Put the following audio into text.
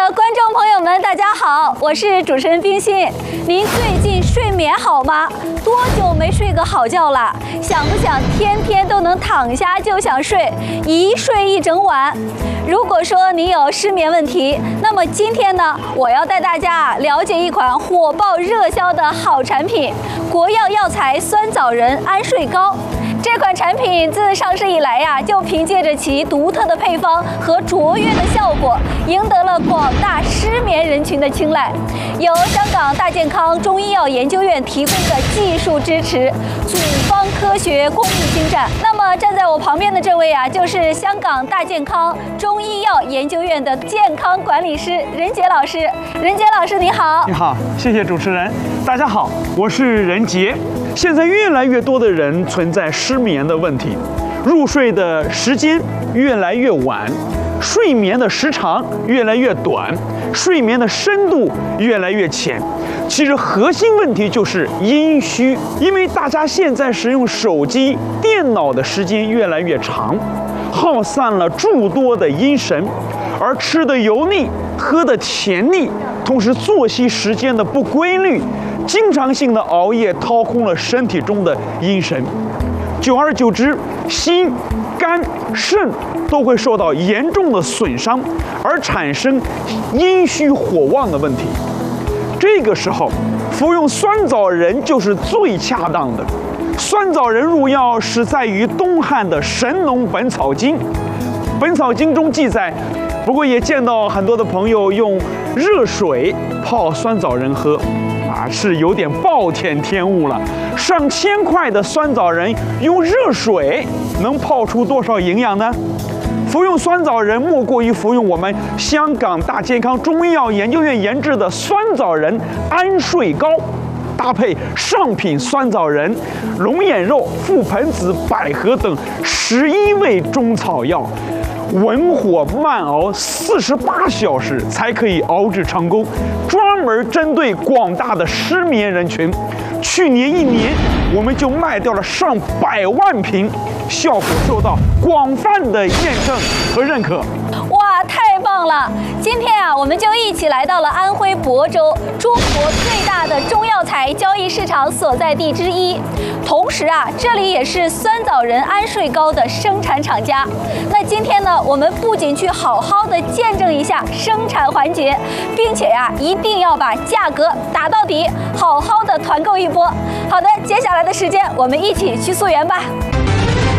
观众朋友们，大家好，我是主持人冰心。您最近睡眠好吗？多久没睡个好觉了？想不想天天都能躺下就想睡，一睡一整晚？如果说您有失眠问题，那么今天呢，我要带大家了解一款火爆热销的好产品——国药药材酸枣仁安睡膏。这款产品自上市以来呀，就凭借着其独特的配方和卓越的效果，赢得了广大失眠人群的青睐。由香港大健康中医药研究院提供的技术支持，组方科学工艺精湛。那么站在我旁边的这位啊，就是香港大健康中医药研究院的健康管理师任杰老师。任杰老师你好。 你好，谢谢主持人。大家好，我是任杰。现在越来越多的人存在失眠的问题，入睡的时间越来越晚，睡眠的时长越来越短，睡眠的深度越来越浅。其实核心问题就是阴虚，因为大家现在使用手机、电脑的时间越来越长，耗散了诸多的阴神，而吃的油腻，喝的甜腻，同时作息时间的不规律，经常性的熬夜掏空了身体中的阴神，久而久之，心、肝、肾都会受到严重的损伤，而产生阴虚火旺的问题。这个时候，服用酸枣仁就是最恰当的。酸枣仁入药始在于东汉的《神农本草经》，《本草经》中记载。不过也见到很多的朋友用热水泡酸枣仁喝，是有点暴殄天物了。上千块的酸枣仁用热水能泡出多少营养呢？服用酸枣仁莫过于服用我们香港大健康中医药研究院研制的酸枣仁安睡膏，搭配上品酸枣仁、龙眼肉、覆盆子、百合等11味中草药。文火慢熬48小时才可以熬制成功，专门针对广大的失眠人群。去年1年，我们就卖掉了上百万瓶，效果受到广泛的验证和认可。 哇，太棒了！今天啊，我们就一起来到了安徽亳州，中国最大的中药材交易市场所在地之一。同时啊，这里也是酸枣仁安睡膏的生产厂家。那今天呢，我们不仅去好好的见证一下生产环节，并且呀，一定要把价格打到底，好好的团购一波。好的，接下来的时间我们一起去溯源吧。